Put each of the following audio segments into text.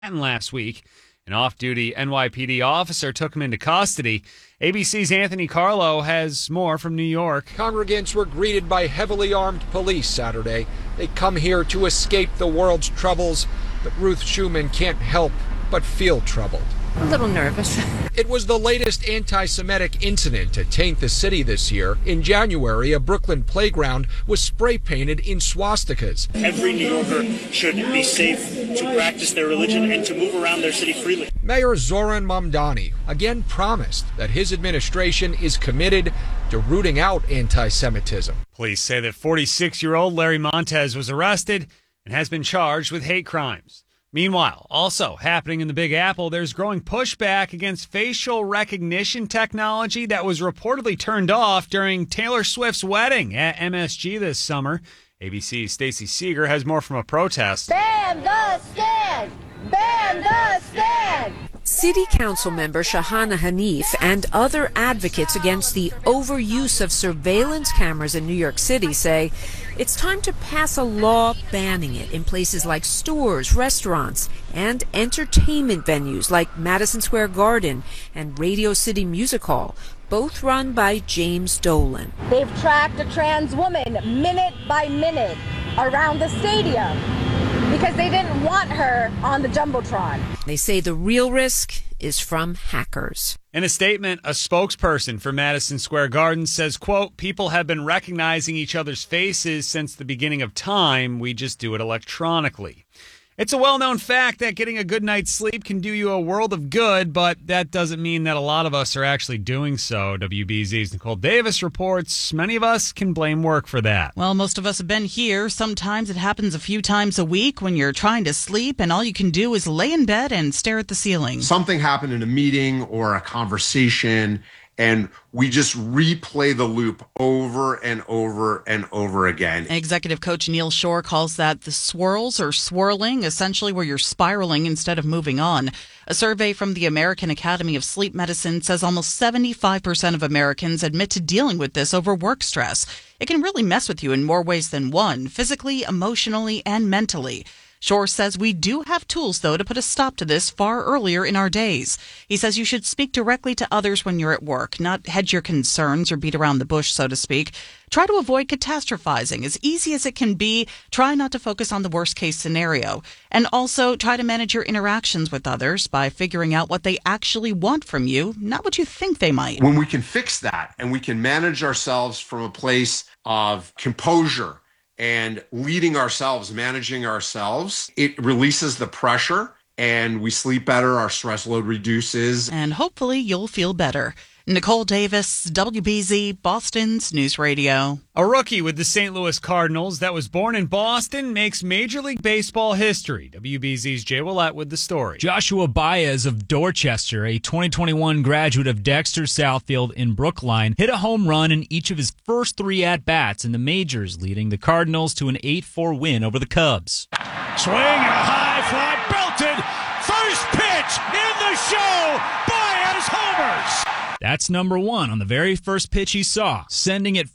last week. An off-duty NYPD officer took him into custody. ABC's Anthony Carlo has more from New York. Congregants were greeted by heavily armed police Saturday. They come here to escape the world's troubles, but Ruth Schumann can't help but feel troubled. A little nervous. It was the latest anti-Semitic incident to taint the city this year. In January, a Brooklyn playground was spray-painted in swastikas. Every New Yorker should be safe to practice their religion and to move around their city freely. Mayor Zoran Mamdani again promised that his administration is committed to rooting out anti-Semitism. Police say that 46-year-old Larry Montez was arrested and has been charged with hate crimes. Meanwhile, also happening in the Big Apple, there's growing pushback against facial recognition technology that was reportedly turned off during Taylor Swift's wedding at MSG this summer. ABC's Stacey Seeger has more from a protest. Ban the stand! Ban the stand! City Council member Shahana Hanif and other advocates against the overuse of surveillance cameras in New York City say it's time to pass a law banning it in places like stores, restaurants, and entertainment venues like Madison Square Garden and Radio City Music Hall, both run by James Dolan. They've tracked a trans woman minute by minute around the stadium because they didn't want her on the Jumbotron. They say the real risk is from hackers. In a statement, a spokesperson for Madison Square Garden says, quote, people have been recognizing each other's faces since the beginning of time. We just do it electronically. It's a well-known fact that getting a good night's sleep can do you a world of good, but that doesn't mean that a lot of us are actually doing so. WBZ's Nicole Davis reports many of us can blame work for that. Well, most of us have been here. Sometimes it happens a few times a week when you're trying to sleep and all you can do is lay in bed and stare at the ceiling. Something happened in a meeting or a conversation, and we just replay the loop over and over and over again. Executive coach Neil Shore calls that the swirls or swirling, essentially where you're spiraling instead of moving on. A survey from the American Academy of Sleep Medicine says almost 75% of Americans admit to dealing with this over work stress. It can really mess with you in more ways than one, physically, emotionally, and mentally. Shore says we do have tools, though, to put a stop to this far earlier in our days. He says you should speak directly to others when you're at work, not hedge your concerns or beat around the bush, so to speak. Try to avoid catastrophizing. As easy as it can be, try not to focus on the worst-case scenario. And also try to manage your interactions with others by figuring out what they actually want from you, not what you think they might. When we can fix that and we can manage ourselves from a place of composure and leading ourselves, managing ourselves, it releases the pressure and we sleep better, our stress load reduces. And hopefully you'll feel better. Nicole Davis, WBZ, Boston's News Radio. A rookie with the St. Louis Cardinals that was born in Boston makes Major League Baseball history. WBZ's Jay Willett with the story. Joshua Baez of Dorchester, a 2021 graduate of Dexter Southfield in Brookline, hit a home run in each of his first 3 at-bats in the majors, leading the Cardinals to an 8-4 win over the Cubs. Swing and a high fly, belted, first pitch in the show, Baez homers. That's number 1 on the very first pitch he saw, sending it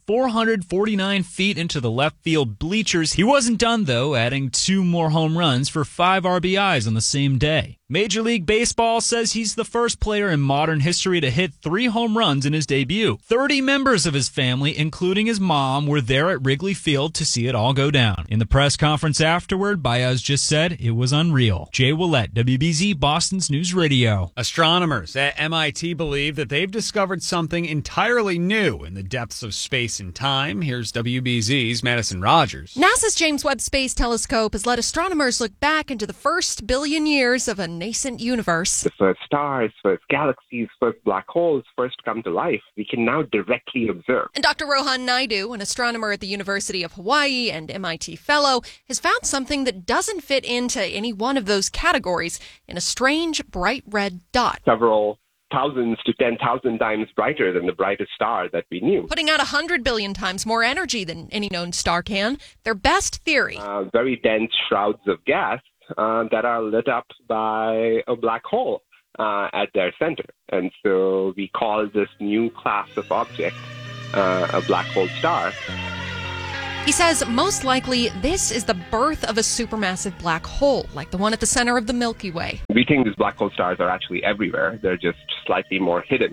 449 feet into the left field bleachers. He wasn't done, though, adding 2 more home runs for 5 RBIs on the same day. Major League Baseball says he's the first player in modern history to hit 3 home runs in his debut. 30 members of his family, including his mom, were there at Wrigley Field to see it all go down. In the press conference afterward, Baez just said it was unreal. Jay Willett, WBZ, Boston's News Radio. Astronomers at MIT believe that they've discovered something entirely new in the depths of space and time. Here's WBZ's Madison Rogers. NASA's James Webb Space Telescope has let astronomers look back into the first billion years of a nascent universe. The first stars, first galaxies, first black holes first come to life. We can now directly observe. And Dr. Rohan Naidu, an astronomer at the University of Hawaii and MIT fellow, has found something that doesn't fit into any one of those categories in a strange, bright red dot. Several thousands to 10,000 times brighter than the brightest star that we knew. Putting out 100 billion times more energy than any known star can. Their best theory. Very dense shrouds of gas that are lit up by a black hole at their center. And so we call this new class of object a black hole star. He says most likely this is the birth of a supermassive black hole, like the one at the center of the Milky Way. We think these black hole stars are actually everywhere. They're just slightly more hidden.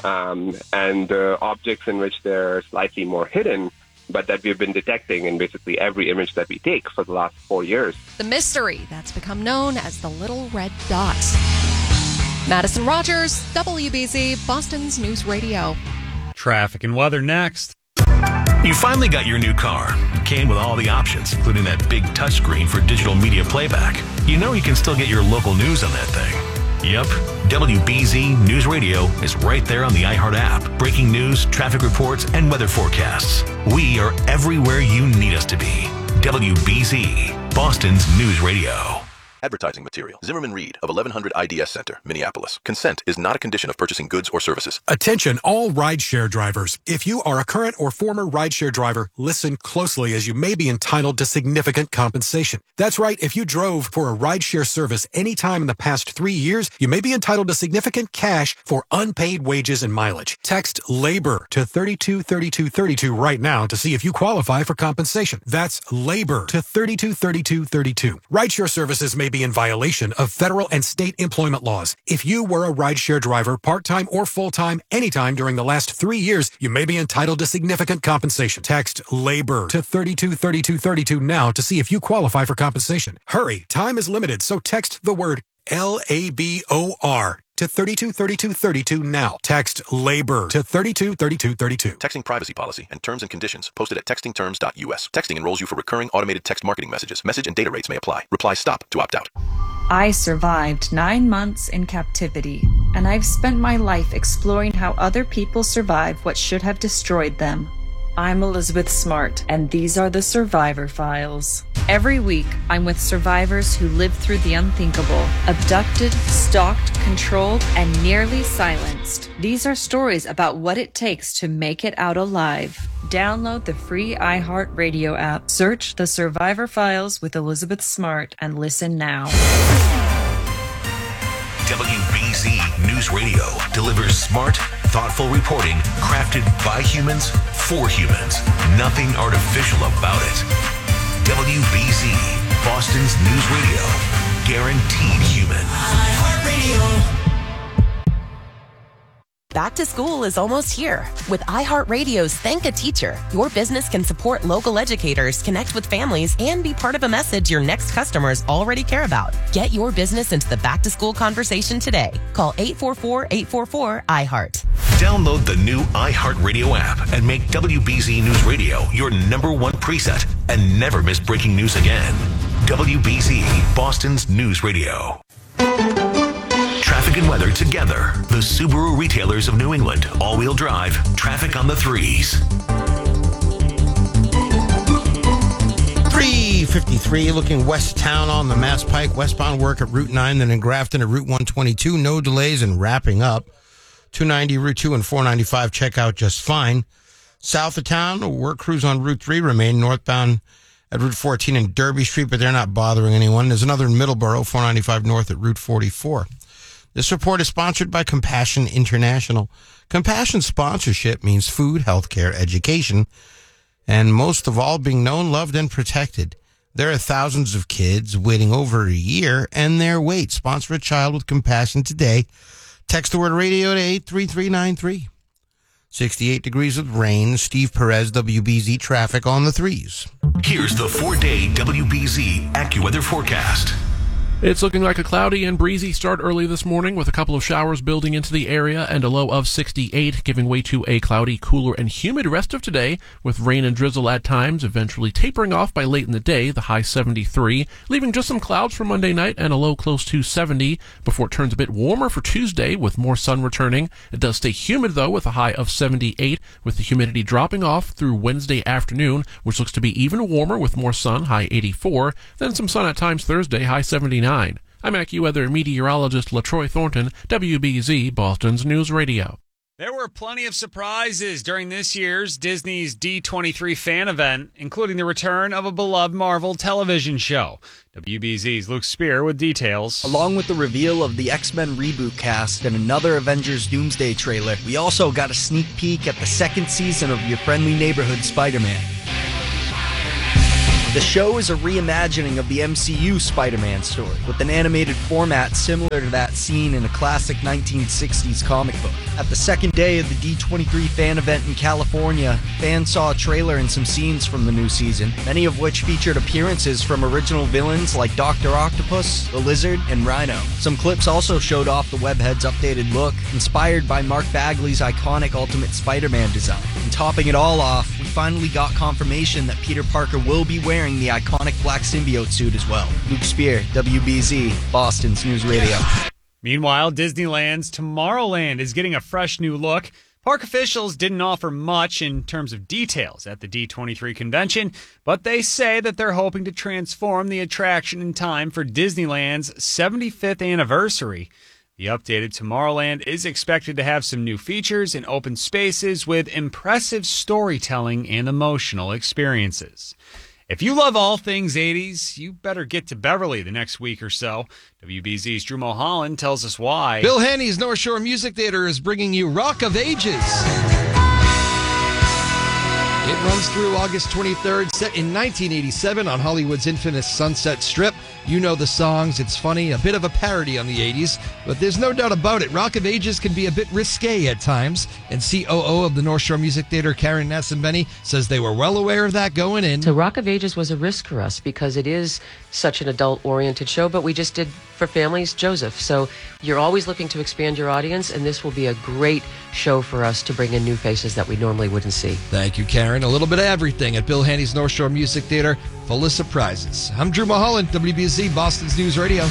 And objects in which they're slightly more hidden, but that we've been detecting in basically every image that we take for the last 4 years. The mystery that's become known as the Little Red Dot. Madison Rogers, WBZ, Boston's News Radio. Traffic and weather next. You finally got your new car. Came with all the options, including that big touchscreen for digital media playback. You know you can still get your local news on that thing. Yep, WBZ News Radio is right there on the iHeart app. Breaking news, traffic reports, and weather forecasts. We are everywhere you need us to be. WBZ, Boston's News Radio. Advertising material. Zimmerman Reed of 1100 IDS Center, Minneapolis. Consent is not a condition of purchasing goods or services. Attention all rideshare drivers. If you are a current or former rideshare driver, listen closely as you may be entitled to significant compensation. That's right. If you drove for a rideshare service anytime in the past 3 years, you may be entitled to significant cash for unpaid wages and mileage. Text LABOR to 323232 right now to see if you qualify for compensation. That's LABOR to 323232. Rideshare services may be in violation of federal and state employment laws. If you were a rideshare driver, part-time or full-time, anytime during the last 3 years, you may be entitled to significant compensation. Text LABOR to 323232 now to see if you qualify for compensation. Hurry, time is limited, so text the word LABOR to 323232 now. Text LABOR to 323232. Texting privacy policy and terms and conditions posted at textingterms.us. Texting enrolls you for recurring automated text marketing messages. Message and data rates may apply. Reply STOP to opt out. I survived 9 months in captivity, and I've spent my life exploring how other people survive what should have destroyed them. I'm Elizabeth Smart, and these are the Survivor Files. Every week, I'm with survivors who lived through the unthinkable, abducted, stalked, controlled, and nearly silenced. These are stories about what it takes to make it out alive. Download the free iHeart Radio app. Search The Survivor Files with Elizabeth Smart and listen now. WBZ News Radio delivers smart, thoughtful reporting crafted by humans for humans. Nothing artificial about it. WBZ, Boston's News Radio. Guaranteed human. iHeartRadio. Back to school is almost here. With iHeartRadio's Thank a Teacher, your business can support local educators, connect with families, and be part of a message your next customers already care about. Get your business into the back-to-school conversation today. Call 844-844-iHeart. Download the new iHeartRadio app and make WBZ News Radio your #1 preset and never miss breaking news again. WBZ, Boston's News Radio. Traffic and weather together. The Subaru retailers of New England. All-wheel drive. Traffic on the 3s. 353 looking west town on the Mass Pike. Westbound work at Route 9, then in Grafton at Route 122. No delays and wrapping up. 290, Route 2, and 495 check out just fine. South of town, work crews on Route 3 remain northbound at Route 14 and Derby Street, but they're not bothering anyone. There's another in Middleborough, 495 north at Route 44. This report is sponsored by Compassion International. Compassion sponsorship means food, healthcare, education, and most of all, being known, loved, and protected. There are thousands of kids waiting over a year, and their wait. Sponsor a child with compassion today. Text the word radio to 83393. 68 degrees with rain. Steve Perez, WBZ traffic on the 3s. Here's the 4-day WBZ AccuWeather forecast. It's looking like a cloudy and breezy start early this morning with a couple of showers building into the area and a low of 68, giving way to a cloudy, cooler, and humid rest of today with rain and drizzle at times, eventually tapering off by late in the day, the high 73, leaving just some clouds for Monday night and a low close to 70 before it turns a bit warmer for Tuesday with more sun returning. It does stay humid, though, with a high of 78, with the humidity dropping off through Wednesday afternoon, which looks to be even warmer with more sun, high 84, then some sun at times Thursday, high 79. I'm AccuWeather meteorologist LaTroy Thornton, WBZ, Boston's News Radio. There were plenty of surprises during this year's Disney's D23 fan event, including the return of a beloved Marvel television show. WBZ's Luke Spear with details. Along with the reveal of the X-Men reboot cast and another Avengers Doomsday trailer, we also got a sneak peek at the second season of Your Friendly Neighborhood Spider-Man. The show is a reimagining of the MCU Spider-Man story, with an animated format similar to that seen in a classic 1960s comic book. At the second day of the D23 fan event in California, fans saw a trailer and some scenes from the new season, many of which featured appearances from original villains like Dr. Octopus, the Lizard, and Rhino. Some clips also showed off the webhead's updated look, inspired by Mark Bagley's iconic Ultimate Spider-Man design. And topping it all off, we finally got confirmation that Peter Parker will be wearing the iconic black symbiote suit as well. Luke Spear, WBZ, Boston's News Radio. Meanwhile, Disneyland's Tomorrowland is getting a fresh new look. Park officials didn't offer much in terms of details at the D23 convention, but they say that they're hoping to transform the attraction in time for Disneyland's 75th anniversary. The updated Tomorrowland is expected to have some new features and open spaces with impressive storytelling and emotional experiences. If you love all things 80s, you better get to Beverly the next week or so. WBZ's Drew Mulholland tells us why. Bill Haney's North Shore Music Theater is bringing you Rock of Ages. It runs through August 23rd, set in 1987 on Hollywood's infamous Sunset Strip. You know the songs, it's funny, a bit of a parody on the 80s, but there's no doubt about it, Rock of Ages can be a bit risque at times, and COO of the North Shore Music Theater, Karen Nassenbenny, says they were well aware of that going in. So Rock of Ages was a risk for us because it is such an adult-oriented show, but we just did for families Joseph. So you're always looking to expand your audience, and this will be a great show for us to bring in new faces that we normally wouldn't see. Thank you, Karen. A little bit of everything at Bill Haney's North Shore Music Theater, full of surprises. I'm Drew Mulholland, WBZ, Boston's News Radio.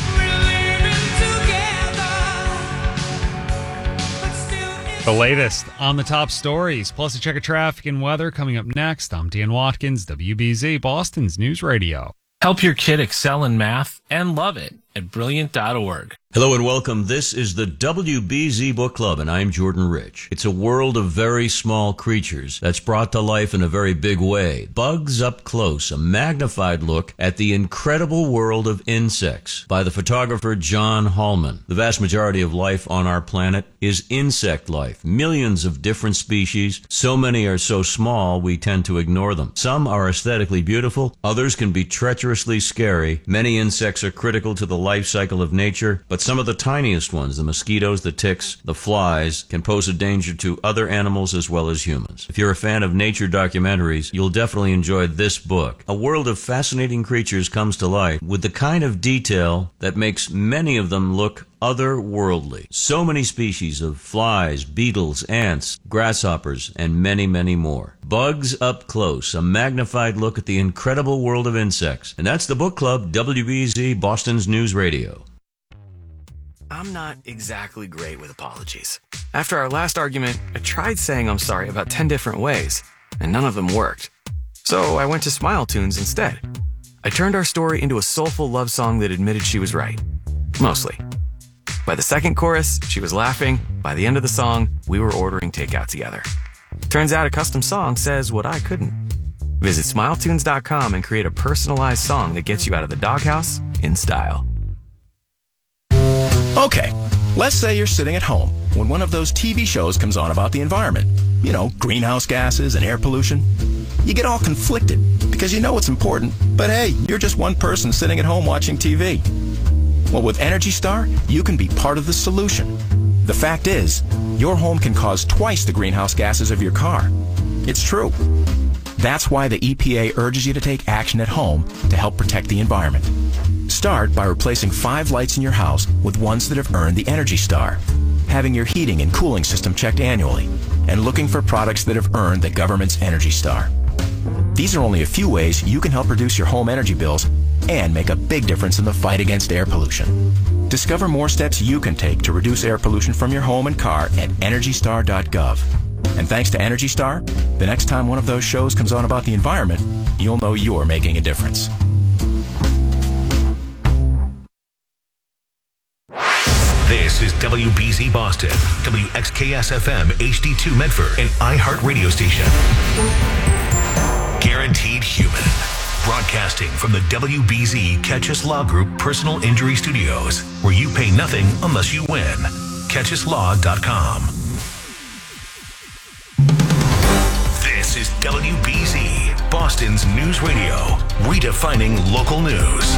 The latest on the top stories, plus a check of traffic and weather coming up next. I'm Dan Watkins, WBZ, Boston's News Radio. Help your kid excel in math and love it at Brilliant.org. Hello and welcome. This is the WBZ Book Club, and I'm Jordan Rich. It's a world of very small creatures that's brought to life in a very big way. Bugs Up Close, a magnified look at the incredible world of insects by the photographer John Hallman. The vast majority of life on our planet is insect life. Millions of different species. So many are so small we tend to ignore them. Some are aesthetically beautiful. Others can be treacherously scary. Many insects are critical to the life cycle of nature, but some of the tiniest ones, the mosquitoes, the ticks, the flies, can pose a danger to other animals as well as humans. If you're a fan of nature documentaries, you'll definitely enjoy this book. A world of fascinating creatures comes to life with the kind of detail that makes many of them look otherworldly. So many species of flies, beetles, ants, grasshoppers, and many, many more. Bugs Up Close, a magnified look at the incredible world of insects. And that's the book club, WBZ, Boston's News Radio. I'm not exactly great with apologies. After our last argument, I tried saying I'm sorry about 10 different ways, and none of them worked. So I went to Smile Tunes instead. I turned our story into a soulful love song that admitted she was right. Mostly. By the second chorus, she was laughing. By the end of the song, we were ordering takeout together. Turns out a custom song says what I couldn't. Visit SmileTunes.com and create a personalized song that gets you out of the doghouse in style. Okay, let's say you're sitting at home when one of those TV shows comes on about the environment. You know, greenhouse gases and air pollution. You get all conflicted because you know it's important, but hey, you're just one person sitting at home watching TV. Well, with Energy Star, you can be part of the solution. The fact is, your home can cause twice the greenhouse gases of your car. It's true. That's why the EPA urges you to take action at home to help protect the environment. Start by replacing 5 lights in your house with ones that have earned the Energy Star, having your heating and cooling system checked annually, and looking for products that have earned the government's Energy Star. These are only a few ways you can help reduce your home energy bills and make a big difference in the fight against air pollution. Discover more steps you can take to reduce air pollution from your home and car at EnergyStar.gov. And thanks to Energy Star, the next time one of those shows comes on about the environment, you'll know you're making a difference. This is WBZ Boston, WXKS-FM HD2 Medford, an iHeart radio station. Guaranteed Human. Broadcasting from the WBZ Catchus Law Group Personal Injury Studios, where you pay nothing unless you win. CatchusLaw.com. This is WBZ, Boston's news radio, redefining local news.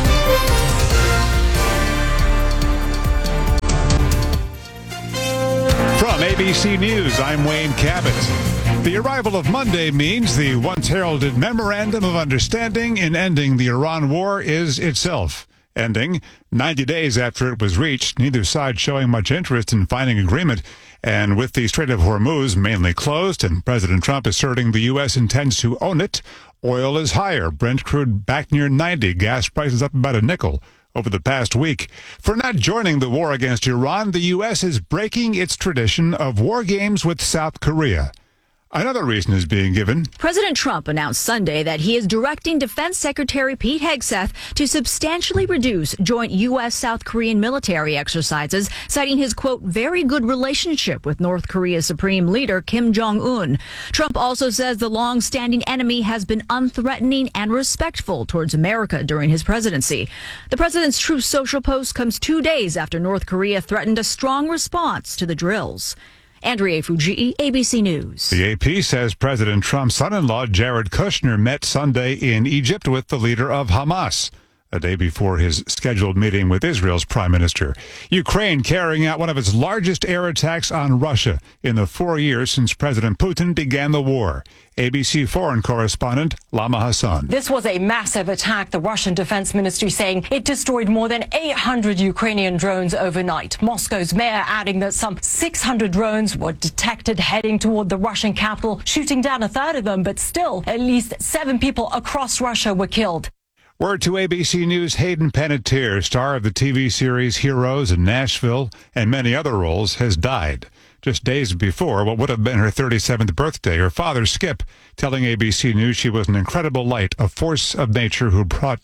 From ABC News, I'm Wayne Cabot. The arrival of Monday means the once heralded Memorandum of Understanding in ending the Iran war is itself ending 90 days after it was reached, neither side showing much interest in finding agreement. And with the Strait of Hormuz mainly closed and President Trump asserting the U.S. intends to own it, oil is higher. Brent crude back near 90, gas prices up about a nickel over the past week. For not joining the war against Iran, the U.S. is breaking its tradition of war games with South Korea. Another reason is being given. President Trump announced Sunday that he is directing Defense Secretary Pete Hegseth to substantially reduce joint U.S.-South Korean military exercises, citing his, quote, very good relationship with North Korea's Supreme Leader Kim Jong-un. Trump also says the long-standing enemy has been unthreatening and respectful towards America during his presidency. The president's Truth Social post comes 2 days after North Korea threatened a strong response to the drills. Andrea Fujii, ABC News. The AP says President Trump's son-in-law, Jared Kushner, met Sunday in Egypt with the leader of Hamas, a day before his scheduled meeting with Israel's prime minister. Ukraine carrying out one of its largest air attacks on Russia in the 4 years since President Putin began the war. ABC foreign correspondent Lama Hassan. This was a massive attack, the Russian Defense Ministry saying it destroyed more than 800 Ukrainian drones overnight. Moscow's mayor adding that some 600 drones were detected heading toward the Russian capital, shooting down a third of them, but still at least 7 people across Russia were killed. Word to ABC News' Hayden Panettiere, star of the TV series Heroes and Nashville and many other roles, has died. Just days before what would have been her 37th birthday, her father, Skip, telling ABC News she was an incredible light, a force of nature who brought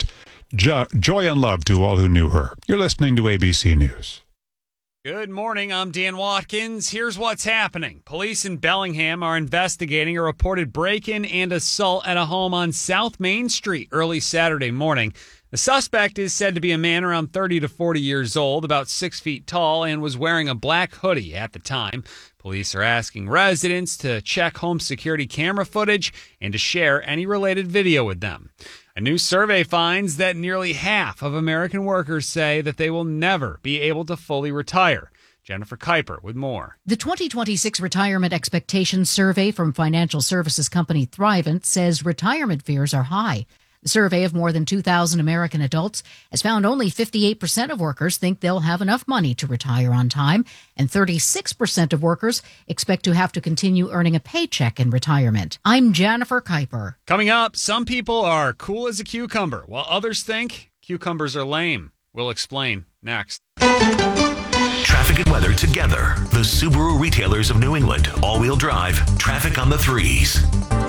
joy and love to all who knew her. You're listening to ABC News. Good morning, I'm Dan Watkins. Here's what's happening. Police in Bellingham are investigating a reported break-in and assault at a home on South Main Street early Saturday morning. The suspect is said to be a man around 30 to 40 years old, about 6 feet tall, and was wearing a black hoodie at the time. Police are asking residents to check home security camera footage and to share any related video with them. A new survey finds that nearly half of American workers say that they will never be able to fully retire. Jennifer Kuiper with more. The 2026 Retirement Expectations Survey from financial services company Thrivent says retirement fears are high. The survey of more than 2,000 American adults has found only 58% of workers think they'll have enough money to retire on time, and 36% of workers expect to have to continue earning a paycheck in retirement. I'm Jennifer Kuiper. Coming up, some people are cool as a cucumber, while others think cucumbers are lame. We'll explain next. Traffic and weather together. The Subaru retailers of New England. All-wheel drive. Traffic on the 3s.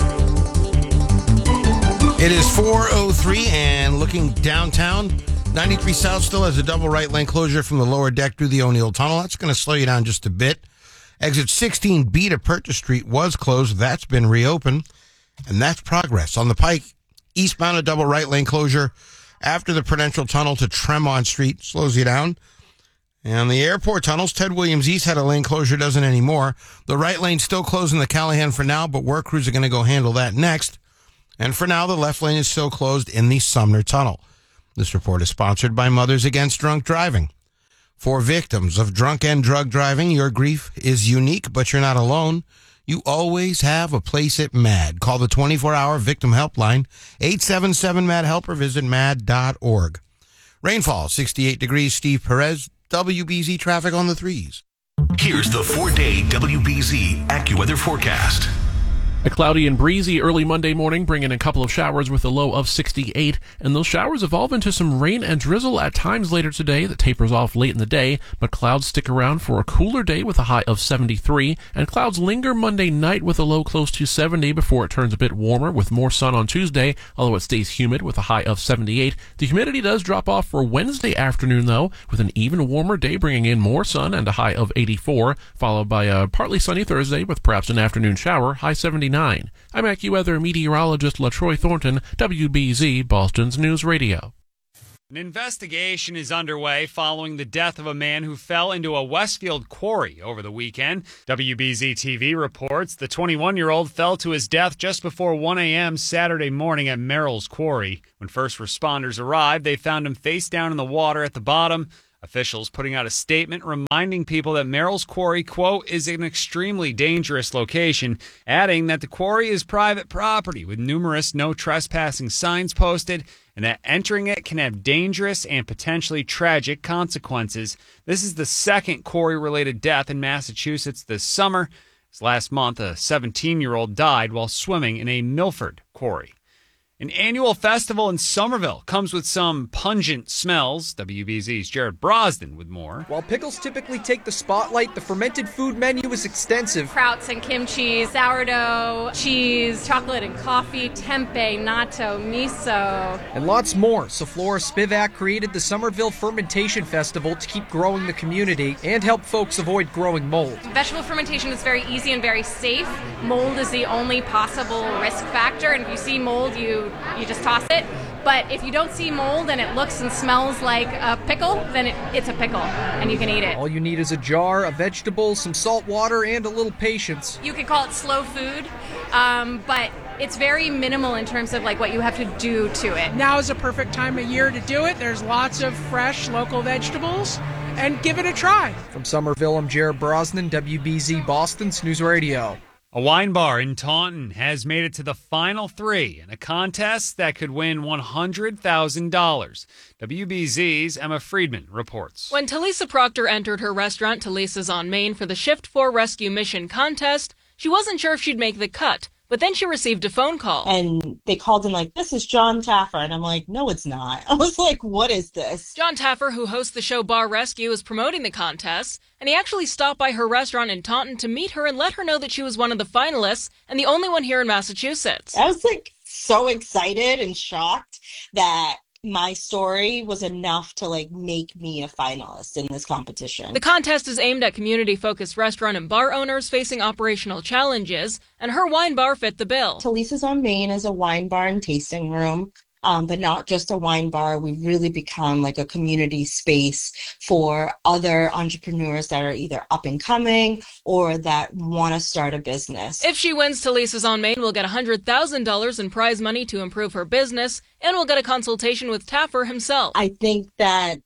It is 4:03 and looking downtown, 93 South still has a double right lane closure from the lower deck through the O'Neill Tunnel. That's going to slow you down just a bit. Exit 16B to Purchase Street was closed. That's been reopened, and that's progress. On the Pike, eastbound a double right lane closure after the Prudential Tunnel to Tremont Street slows you down. And the airport tunnels, Ted Williams East had a lane closure, doesn't anymore. The right lane's still closed in the Callahan for now, but work crews are going to go handle that next. And for now, the left lane is still closed in the Sumner Tunnel. This report is sponsored by Mothers Against Drunk Driving. For victims of drunk and drug driving, your grief is unique, but you're not alone. You always have a place at MAD. Call the 24-hour victim helpline, 877-MAD-HELP, or visit mad.org. Rainfall, 68 degrees, Steve Perez, WBZ traffic on the 3s. Here's the 4-day WBZ AccuWeather forecast. A cloudy and breezy early Monday morning, bringing a couple of showers with a low of 68, and those showers evolve into some rain and drizzle at times later today that tapers off late in the day, but clouds stick around for a cooler day with a high of 73, and clouds linger Monday night with a low close to 70 before it turns a bit warmer with more sun on Tuesday, although it stays humid with a high of 78. The humidity does drop off for Wednesday afternoon, though, with an even warmer day bringing in more sun and a high of 84, followed by a partly sunny Thursday with perhaps an afternoon shower, high 79. I'm AccuWeather meteorologist LaTroy Thornton, WBZ, Boston's News Radio. An investigation is underway following the death of a man who fell into a Westfield quarry over the weekend. WBZ-TV reports the 21-year-old fell to his death just before 1 a.m. Saturday morning at Merrill's Quarry. When first responders arrived, they found him face down in the water at the bottom. Officials putting out a statement reminding people that Merrill's Quarry, quote, is an extremely dangerous location, adding that the quarry is private property with numerous no trespassing signs posted and that entering it can have dangerous and potentially tragic consequences. This is the second quarry-related death in Massachusetts this summer. Last month, a 17-year-old died while swimming in a Milford quarry. An annual festival in Somerville comes with some pungent smells. WBZ's Jared Brosden with more. While pickles typically take the spotlight, the fermented food menu is extensive. Krauts and kimchi, sourdough, cheese, chocolate and coffee, tempeh, natto, miso. And lots more. So Flora Spivak created the Somerville Fermentation Festival to keep growing the community and help folks avoid growing mold. Vegetable fermentation is very easy and very safe. Mold is the only possible risk factor, and if you see mold, you just toss it. But if you don't see mold and it looks and smells like a pickle, then it's a pickle and you can eat it. All you need is a jar, a vegetable, some salt water, and a little patience. You could call it slow food, but it's very minimal in terms of like what you have to do to it. Now is a perfect time of year to do it. There's lots of fresh local vegetables, and give it a try. From Somerville, I'm Jared Brosnan, WBZ Boston's News Radio. A wine bar in Taunton has made it to the final three in a contest that could win $100,000. WBZ's Emma Friedman reports. When Talisa Proctor entered her restaurant, Talisa's on Main, for the Shift 4 Rescue Mission contest, she wasn't sure if she'd make the cut. But then she received a phone call. And they called in like, this is John Taffer. And I'm like, no, it's not. I was like, what is this? John Taffer, who hosts the show Bar Rescue, is promoting the contest. And he actually stopped by her restaurant in Taunton to meet her and let her know that she was one of the finalists and the only one here in Massachusetts. I was like so excited and shocked that my story was enough to like make me a finalist in this competition. The contest is aimed at community-focused restaurant and bar owners facing operational challenges, and her wine bar fit the bill. Talisa's on Main is a wine bar and tasting room. But not just a wine bar. We've really become like a community space for other entrepreneurs that are either up and coming or that want to start a business. If she wins, Talisa's on Main will get $100,000 in prize money to improve her business and will get a consultation with Taffer himself. I think that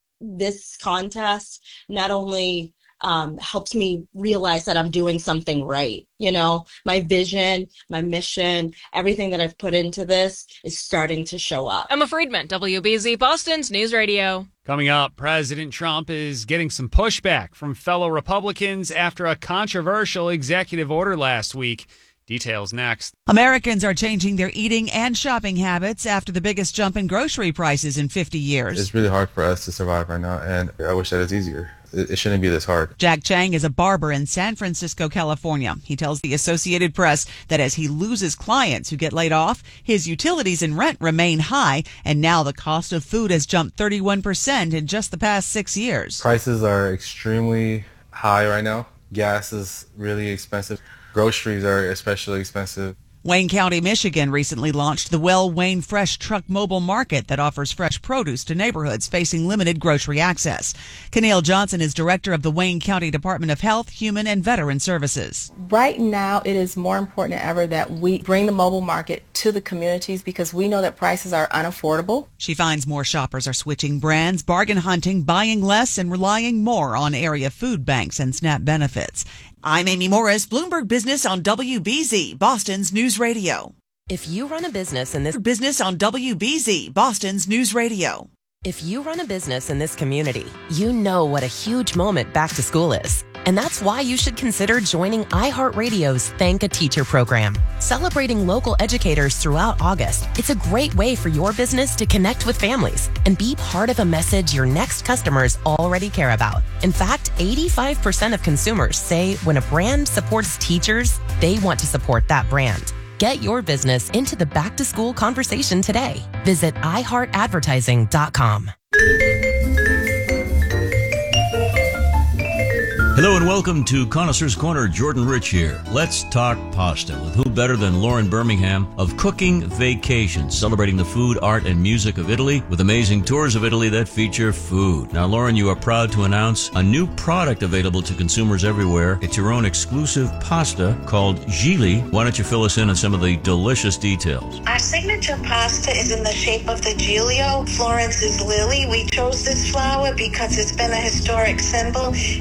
this contest not only helps me realize that I'm doing something right. You know, my vision, my mission, everything that I've put into this is starting to show up. Emma Friedman, WBZ Boston's News Radio. Coming up, President Trump is getting some pushback from fellow Republicans after a controversial executive order last week. Details next. Americans are changing their eating and shopping habits after the biggest jump in grocery prices in 50 years. It's really hard for us to survive right now, and I wish that it was easier. It shouldn't be this hard. Jack Chang is a barber in San Francisco, California. He tells the Associated Press that as he loses clients who get laid off, his utilities and rent remain high, and now the cost of food has jumped 31% in just the past 6 years. Prices are extremely high right now. Gas is really expensive. Groceries are especially expensive. Wayne County, Michigan recently launched the Well Wayne Fresh Truck Mobile Market that offers fresh produce to neighborhoods facing limited grocery access. Keneal Johnson is director of the Wayne County Department of Health, Human and Veteran Services. Right now, it is more important than ever that we bring the mobile market to the communities because we know that prices are unaffordable. She finds more shoppers are switching brands, bargain hunting, buying less, and relying more on area food banks and SNAP benefits. I'm Amy Morris, Bloomberg Business on WBZ, Boston's News Radio. If you run a business in this business on WBZ, Boston's News Radio. If you run a business in this community, you know what a huge moment back to school is. And that's why you should consider joining iHeartRadio's Thank a Teacher program. Celebrating local educators throughout August, it's a great way for your business to connect with families and be part of a message your next customers already care about. In fact, 85% of consumers say when a brand supports teachers, they want to support that brand. Get your business into the back-to-school conversation today. Visit iHeartAdvertising.com. Hello and welcome to Connoisseur's Corner. Jordan Rich here. Let's talk pasta with who better than Lauren Birmingham of Cooking Vacations, celebrating the food, art, and music of Italy with amazing tours of Italy that feature food. Now, Lauren, you are proud to announce a new product available to consumers everywhere. It's your own exclusive pasta called Gigli. Why don't you fill us in on some of the delicious details? Our signature pasta is in the shape of the Giglio, Florence's lily. We chose this flower because it's been a historic symbol.